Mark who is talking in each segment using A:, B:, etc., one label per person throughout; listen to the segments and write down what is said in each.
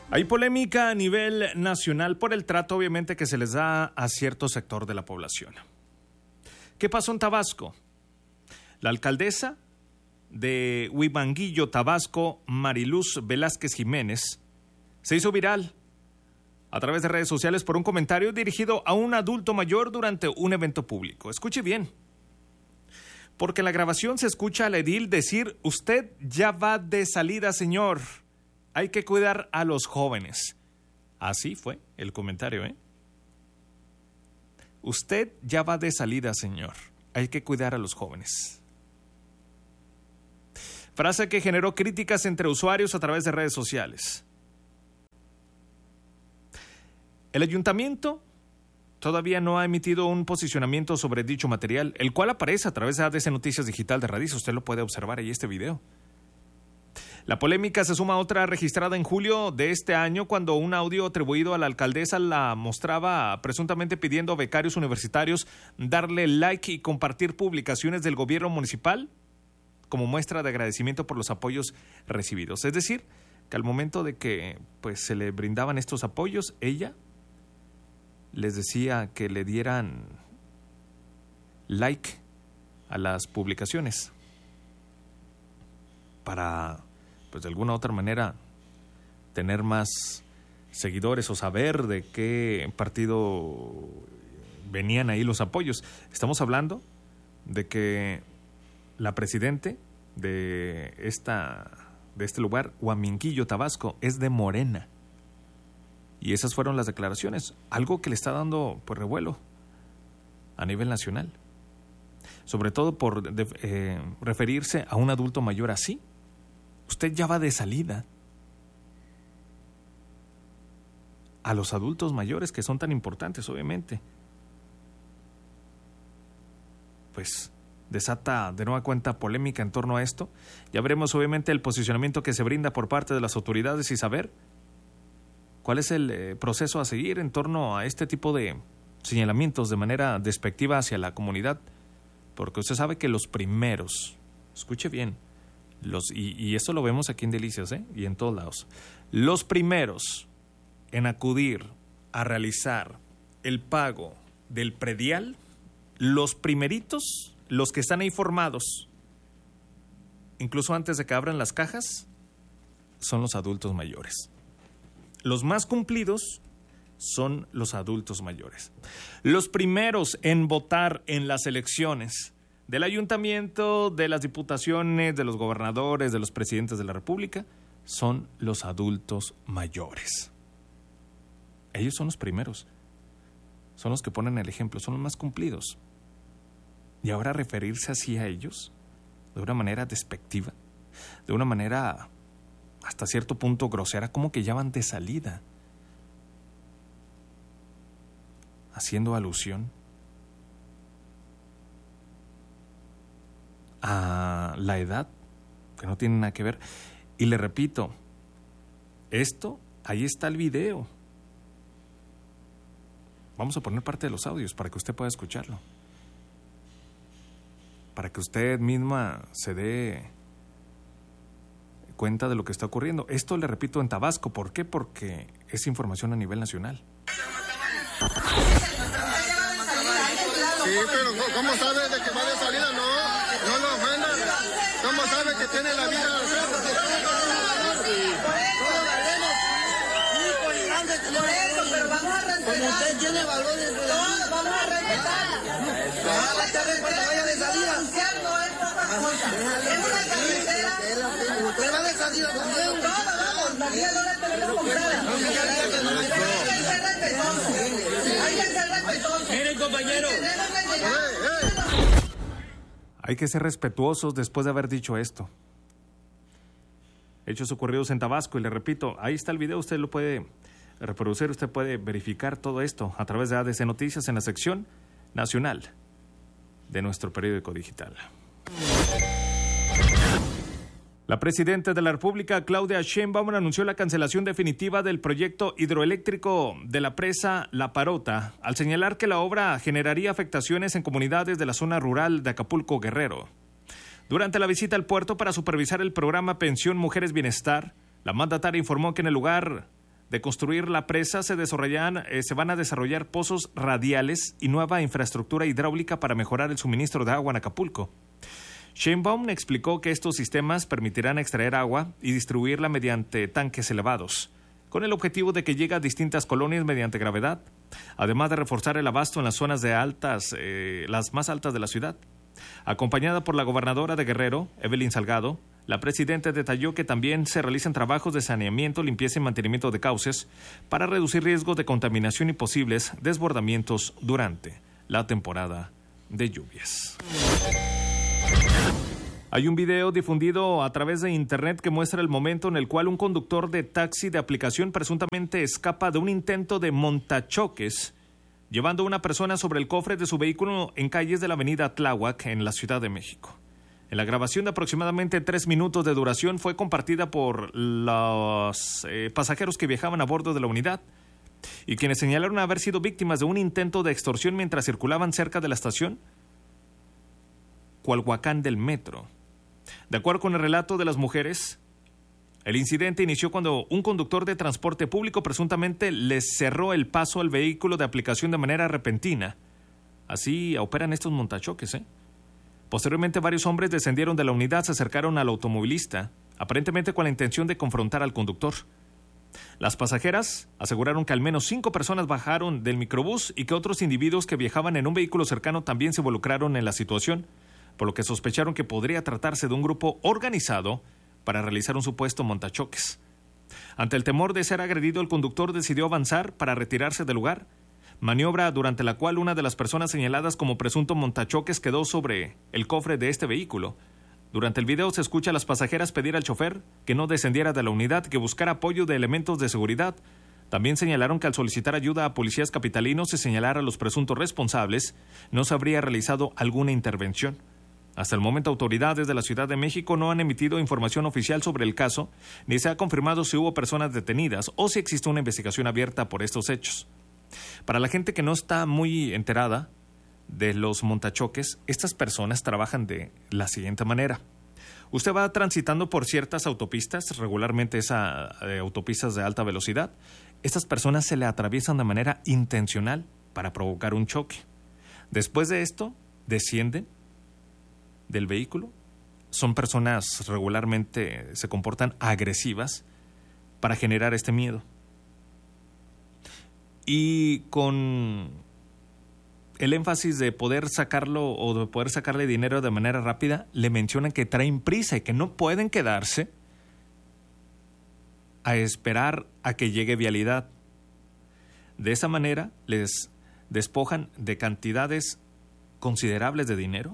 A: Hay polémica a nivel nacional por el trato, obviamente, que se les da a cierto sector de la población. ¿Qué pasó en Tabasco? La alcaldesa de Huimanguillo, Tabasco, Mariluz Velázquez Jiménez, se hizo viral a través de redes sociales por un comentario dirigido a un adulto mayor durante un evento público. Escuche bien, porque en la grabación se escucha al edil decir: usted ya va de salida, señor. Hay que cuidar a los jóvenes. Así fue el comentario, ¿eh? Usted ya va de salida, señor. Hay que cuidar a los jóvenes. Frase que generó críticas entre usuarios a través de redes sociales. El ayuntamiento todavía no ha emitido un posicionamiento sobre dicho material, el cual aparece a través de ADC Noticias Digital de Radios. Usted lo puede observar ahí este video. La polémica se suma a otra registrada en julio de este año, cuando un audio atribuido a la alcaldesa la mostraba presuntamente pidiendo a becarios universitarios darle like y compartir publicaciones del gobierno municipal como muestra de agradecimiento por los apoyos recibidos. Es decir, que al momento de que se le brindaban estos apoyos, ella les decía que le dieran like a las publicaciones para, de alguna u otra manera, tener más seguidores o saber de qué partido venían ahí los apoyos. Estamos hablando de que la presidente de este lugar, Huimanguillo, Tabasco, es de Morena. Y esas fueron las declaraciones, algo que le está dando revuelo a nivel nacional. Sobre todo por referirse a un adulto mayor así. Usted ya va de salida. A los adultos mayores, que son tan importantes, obviamente. Desata de nueva cuenta polémica en torno a esto. Ya veremos, obviamente, el posicionamiento que se brinda por parte de las autoridades y saber cuál es el proceso a seguir en torno a este tipo de señalamientos de manera despectiva hacia la comunidad. Porque usted sabe que los primeros, escuche bien, y esto lo vemos aquí en Delicias, y en todos lados, los primeros en acudir a realizar el pago del predial, los primeritos, los que están ahí formados, incluso antes de que abran las cajas, son los adultos mayores. Los más cumplidos son los adultos mayores. Los primeros en votar en las elecciones del ayuntamiento, de las diputaciones, de los gobernadores, de los presidentes de la república, son los adultos mayores. Ellos son los primeros. Son los que ponen el ejemplo, son los más cumplidos. Y ahora referirse así a ellos, de una manera despectiva, de una manera hasta cierto punto grosera, como que ya van de salida, haciendo alusión a la edad, que no tiene nada que ver. Y le repito, ahí está el video. Vamos a poner parte de los audios para que usted pueda escucharlo, para que usted misma se dé cuenta de lo que está ocurriendo. Esto, le repito, en Tabasco. ¿Por qué? Porque es información a nivel nacional.
B: Sí, pero ¿cómo sabe de que va de salida? No lo ofenda. ¿Cómo sabe que tiene la vida?
C: Como usted tiene valores, vamos a respetar. Vaya de salida. Es una carretera. Usted va de salida también. Vamos, la vida no la tenemos comprada. Hay que ser respetuosos. Miren, compañero.
A: Hay que ser respetuosos después de haber dicho esto. Hechos ocurridos en Tabasco, y le repito, ahí está el video, usted lo puede reproducir, usted puede verificar todo esto a través de ADC Noticias en la sección nacional de nuestro periódico digital. La presidenta de la República, Claudia Sheinbaum, anunció la cancelación definitiva del proyecto hidroeléctrico de la presa La Parota, al señalar que la obra generaría afectaciones en comunidades de la zona rural de Acapulco, Guerrero. Durante la visita al puerto para supervisar el programa Pensión Mujeres Bienestar, la mandataria informó que en el lugar de construir la presa se van a desarrollar pozos radiales y nueva infraestructura hidráulica para mejorar el suministro de agua en Acapulco. Sheinbaum explicó que estos sistemas permitirán extraer agua y distribuirla mediante tanques elevados, con el objetivo de que llegue a distintas colonias mediante gravedad, además de reforzar el abasto en las zonas las más altas de la ciudad. Acompañada por la gobernadora de Guerrero, Evelyn Salgado, la presidenta detalló que también se realizan trabajos de saneamiento, limpieza y mantenimiento de cauces para reducir riesgos de contaminación y posibles desbordamientos durante la temporada de lluvias. Hay un video difundido a través de internet que muestra el momento en el cual un conductor de taxi de aplicación presuntamente escapa de un intento de montachoques, llevando a una persona sobre el cofre de su vehículo en calles de la avenida Tláhuac, en la Ciudad de México. En la grabación de aproximadamente 3 minutos de duración fue compartida por los pasajeros que viajaban a bordo de la unidad y quienes señalaron haber sido víctimas de un intento de extorsión mientras circulaban cerca de la estación Cualhuacán del metro. De acuerdo con el relato de las mujeres, el incidente inició cuando un conductor de transporte público presuntamente les cerró el paso al vehículo de aplicación de manera repentina. Así operan estos montachoques, Posteriormente, varios hombres descendieron de la unidad, se acercaron al automovilista, aparentemente con la intención de confrontar al conductor. Las pasajeras aseguraron que al menos 5 personas bajaron del microbús y que otros individuos que viajaban en un vehículo cercano también se involucraron en la situación, por lo que sospecharon que podría tratarse de un grupo organizado para realizar un supuesto montachoques. Ante el temor de ser agredido, el conductor decidió avanzar para retirarse del lugar, maniobra durante la cual una de las personas señaladas como presunto montachoques quedó sobre el cofre de este vehículo. Durante el video se escucha a las pasajeras pedir al chofer que no descendiera de la unidad, que buscara apoyo de elementos de seguridad. También señalaron que al solicitar ayuda a policías capitalinos y señalar a los presuntos responsables, no se habría realizado alguna intervención. Hasta el momento, autoridades de la Ciudad de México no han emitido información oficial sobre el caso, ni se ha confirmado si hubo personas detenidas o si existe una investigación abierta por estos hechos. Para la gente que no está muy enterada de los montachoques, estas personas trabajan de la siguiente manera. Usted va transitando por ciertas autopistas, regularmente autopistas de alta velocidad. Estas personas se le atraviesan de manera intencional para provocar un choque. Después de esto, descienden del vehículo. Son personas regularmente se comportan agresivas para generar este miedo. Y con el énfasis de poder sacarlo o de poder sacarle dinero de manera rápida, le mencionan que traen prisa y que no pueden quedarse a esperar a que llegue vialidad. De esa manera les despojan de cantidades considerables de dinero,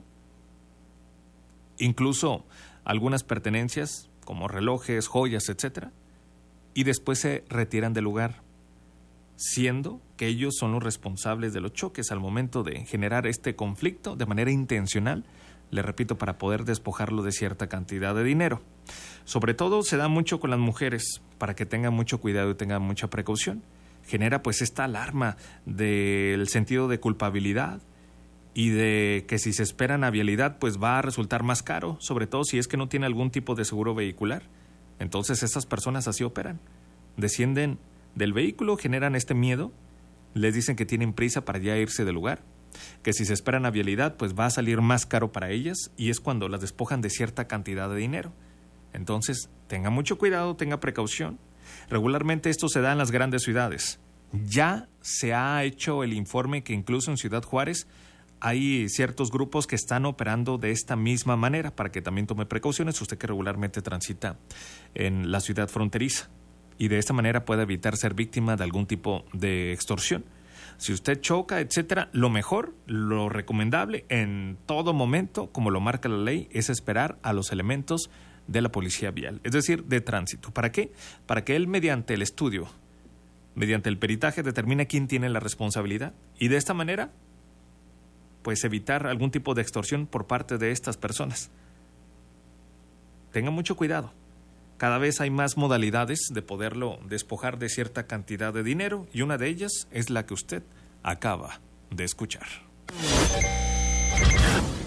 A: incluso algunas pertenencias como relojes, joyas, etc. Y después se retiran del lugar, siendo que ellos son los responsables de los choques al momento de generar este conflicto de manera intencional, le repito, para poder despojarlo de cierta cantidad de dinero. Sobre todo se da mucho con las mujeres, para que tengan mucho cuidado y tengan mucha precaución. Genera pues esta alarma del sentido de culpabilidad y de que si se esperan a vialidad pues va a resultar más caro, sobre todo si es que no tiene algún tipo de seguro vehicular. Entonces estas personas así operan, descienden del vehículo, generan este miedo, les dicen que tienen prisa para ya irse del lugar, que si se esperan a vialidad pues va a salir más caro para ellas y es cuando las despojan de cierta cantidad de dinero. Entonces tenga mucho cuidado, tenga precaución. Regularmente esto se da en las grandes ciudades. Ya se ha hecho el informe que incluso en Ciudad Juárez hay ciertos grupos que están operando de esta misma manera, para que también tome precauciones usted que regularmente transita en la ciudad fronteriza. Y de esta manera puede evitar ser víctima de algún tipo de extorsión. Si usted choca, etcétera, lo mejor, lo recomendable en todo momento, como lo marca la ley, es esperar a los elementos de la policía vial, es decir, de tránsito. ¿Para qué? Para que él, mediante el estudio, mediante el peritaje, determine quién tiene la responsabilidad. Y de esta manera, pues evitar algún tipo de extorsión por parte de estas personas. Tenga mucho cuidado. Cada vez hay más modalidades de poderlo despojar de cierta cantidad de dinero y una de ellas es la que usted acaba de escuchar.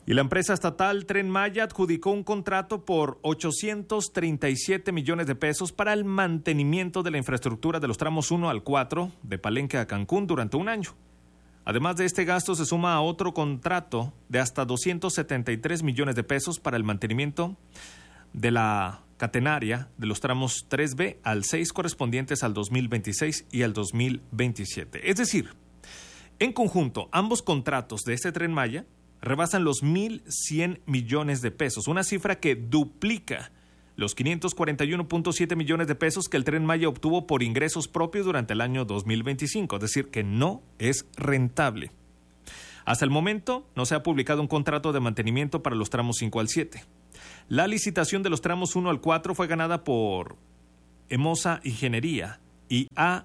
A: Y la empresa estatal Tren Maya adjudicó un contrato por 837 millones de pesos para el mantenimiento de la infraestructura de los tramos 1 al 4 de Palenque a Cancún durante un año. Además de este gasto, se suma a otro contrato de hasta 273 millones de pesos para el mantenimiento de la catenaria de los tramos 3B al 6 correspondientes al 2026 y al 2027. Es decir, en conjunto, ambos contratos de este Tren Maya rebasan los 1.100 millones de pesos, una cifra que duplica los 541.7 millones de pesos que el Tren Maya obtuvo por ingresos propios durante el año 2025, es decir, que no es rentable. Hasta el momento no se ha publicado un contrato de mantenimiento para los tramos 5 al 7. La licitación de los tramos 1 al 4 fue ganada por Emosa Ingeniería y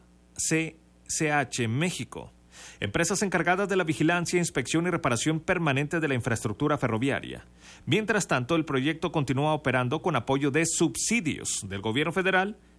A: ACCH México, empresas encargadas de la vigilancia, inspección y reparación permanente de la infraestructura ferroviaria. Mientras tanto, el proyecto continúa operando con apoyo de subsidios del gobierno federal